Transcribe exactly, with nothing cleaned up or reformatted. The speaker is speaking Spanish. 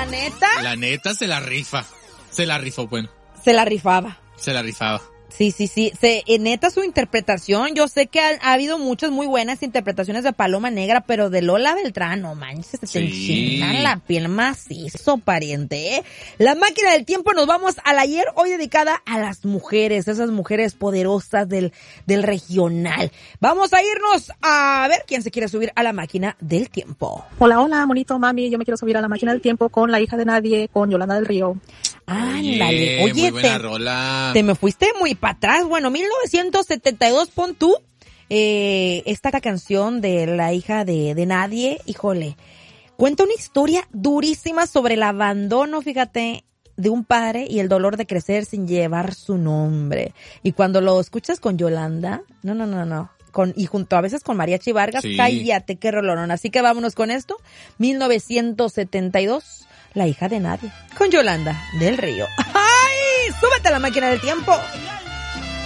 neta. La neta se la rifa. Se la rifó, bueno. Se la rifaba. Se la rifaba. Sí, sí, sí. Se, eh, neta su interpretación. Yo sé que ha, ha habido muchas muy buenas interpretaciones de Paloma Negra, pero de Lola Beltrán, no manches, se te Sí. enchina la piel macizo, pariente, ¿eh? La máquina del tiempo, nos vamos al ayer, hoy dedicada a las mujeres, esas mujeres poderosas del, del regional. Vamos a irnos a ver quién se quiere subir a la máquina del tiempo. Hola, hola, monito, mami, yo me quiero subir a la máquina del tiempo con La hija de nadie, con Yolanda del Río. Ándale, Oye, oye, muy buena te, rola. te me fuiste muy para atrás. Bueno, mil novecientos setenta y dos, pon tú, eh, esta canción de La hija de, de nadie, híjole, cuenta una historia durísima sobre el abandono, fíjate, de un padre y el dolor de crecer sin llevar su nombre. Y cuando lo escuchas con Yolanda, no, no, no, no. Con, y junto a veces con Mariachi Vargas, Sí. cállate, qué rolón. Así que vámonos con esto, mil novecientos setenta y dos. La hija de nadie, con Yolanda del Río. ¡Ay! ¡Súbete a la máquina del tiempo!